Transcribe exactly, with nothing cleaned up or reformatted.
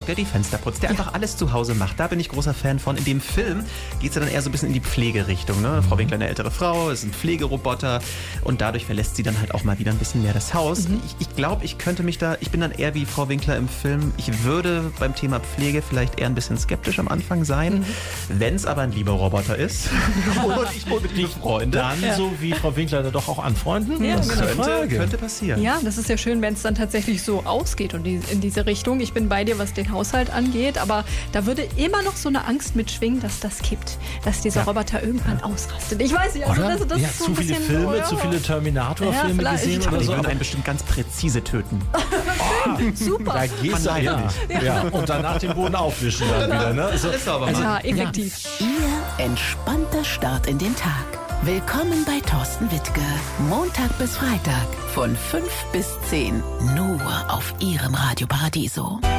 der die Fenster putzt, der ja. einfach alles zu Hause macht. Da bin ich großer Fan von. In dem Film geht es ja dann eher so ein bisschen in die Pflegerichtung. Ne? Frau Winkler, eine ältere Frau, ist ein Pflegeroboter und dadurch verlässt sie dann halt auch mal wieder ein bisschen mehr das Haus. Mhm. Ich, ich glaube, ich könnte mich da, ich bin dann eher wie Frau Winkler im Film. Ich würde beim Thema Pflege vielleicht eher ein bisschen skeptisch am Anfang sein. Mhm. Wenn es aber ein lieber Roboter ist und ich wohl mit lieben Freunde. Dann ja. so wie Frau Winkler doch auch anfreunden? Ja, das genau. könnte, könnte passieren. Ja, das ist ja schön, wenn es dann tatsächlich so ausgeht und die, in diese Richtung. Ich bin bei dir, was den Haushalt angeht, aber da würde immer noch so eine Angst mitschwingen, dass das kippt, dass dieser ja. Roboter irgendwann ja. ausrastet. Ich weiß nicht, also oder? das, das ja, ist so zu ein viele bisschen Filme, so, ja. zu viele Terminator-Filme ja, gesehen aber oder die so. würden einen bestimmt ganz präzise töten. Oh, super. Da gehst du, ja. Ja. ja. Und danach den Boden aufwischen dann wieder. Ne? Also, ist aber also, ja, effektiv. Ihr entspannter Start in den Tag. Willkommen bei Thorsten Wittke. Montag bis Freitag von fünf bis zehn. Nur auf Ihrem Radio Paradiso.